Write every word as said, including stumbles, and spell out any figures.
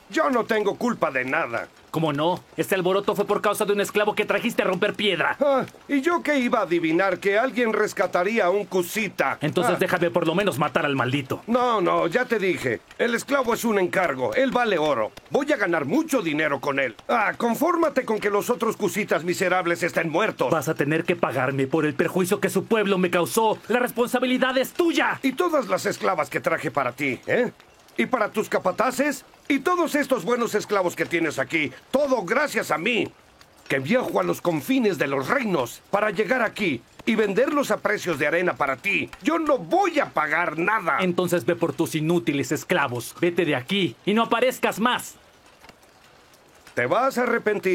Yo no tengo culpa de nada. ¿Cómo no? Este alboroto fue por causa de un esclavo que trajiste a romper piedra. Ah, ¿y yo qué iba a adivinar que alguien rescataría a un cusita? Entonces Ah. déjame por lo menos matar al maldito. No, no, ya te dije. El esclavo es un encargo. Él vale oro. Voy a ganar mucho dinero con él. Ah, confórmate con que los otros cusitas miserables estén muertos. Vas a tener que pagarme por el perjuicio que su pueblo me causó. La responsabilidad es tuya. Y todas las esclavas que traje para ti, ¿eh? Y para tus capataces. Y todos estos buenos esclavos que tienes aquí. Todo gracias a mí. Que viajo a los confines de los reinos para llegar aquí y venderlos a precios de arena para ti. Yo no voy a pagar nada. Entonces ve por tus inútiles esclavos. Vete de aquí y no aparezcas más. Te vas a arrepentir.